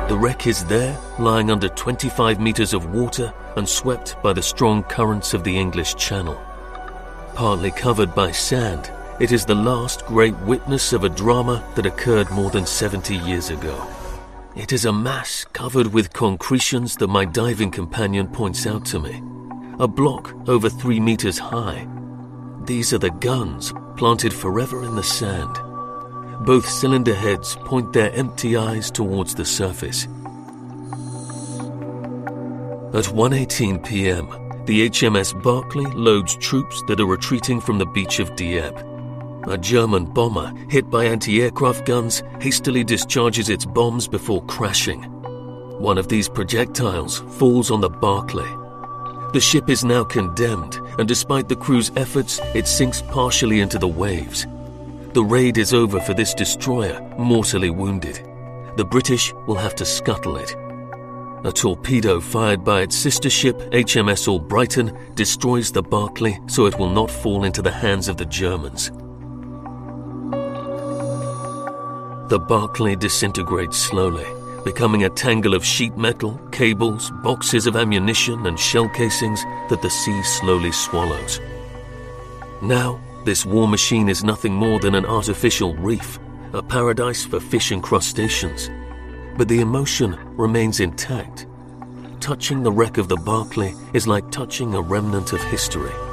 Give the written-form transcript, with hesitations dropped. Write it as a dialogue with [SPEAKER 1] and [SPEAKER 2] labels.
[SPEAKER 1] The wreck is there, lying under 25 meters of water and swept by the strong currents of the English Channel. Partly covered by sand, it is the last great witness of a drama that occurred more than 70 years ago. It is a mass covered with concretions that my diving companion points out to me. A block over 3 meters high. These are the guns planted forever in the sand. Both cylinder heads point their empty eyes towards the surface. At 1:18 p.m., the HMS Barclay loads troops that are retreating from the beach of Dieppe. A German bomber, hit by anti-aircraft guns, hastily discharges its bombs before crashing. One of these projectiles falls on the Barclay. The ship is now condemned, and despite the crew's efforts, it sinks partially into the waves. The raid is over for this destroyer, mortally wounded. The British will have to scuttle it. A torpedo fired by its sister ship, HMS Albrighton, destroys the Barclay so it will not fall into the hands of the Germans. The Barclay disintegrates slowly, becoming a tangle of sheet metal, cables, boxes of ammunition and shell casings that the sea slowly swallows. Now, this war machine is nothing more than an artificial reef, a paradise for fish and crustaceans. But the emotion remains intact. Touching the wreck of the Barclay is like touching a remnant of history.